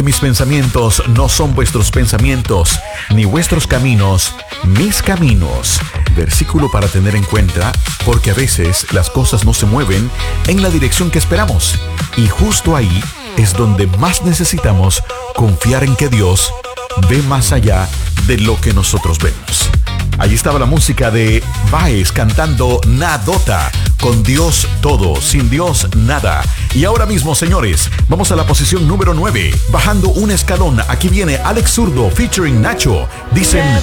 porque mis pensamientos no son vuestros pensamientos, ni vuestros caminos, mis caminos. Versículo para tener en cuenta, porque a veces las cosas no se mueven en la dirección que esperamos. Y justo ahí es donde más necesitamos confiar en que Dios ve más allá de lo que nosotros vemos. Allí estaba la música de Baez cantando Nadota. Con Dios todo, sin Dios nada. Y ahora mismo, señores, vamos a la posición número 9. Bajando un escalón, aquí viene Alex Zurdo featuring Nacho. Dicen...